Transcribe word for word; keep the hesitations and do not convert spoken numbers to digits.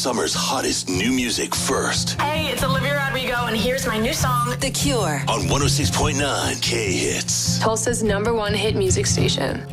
summer's hottest new music first. Hey, it's Olivia Rodrigo, and here's my new song, The Cure. On one oh six point nine K-Hits. Tulsa's number one hit music station.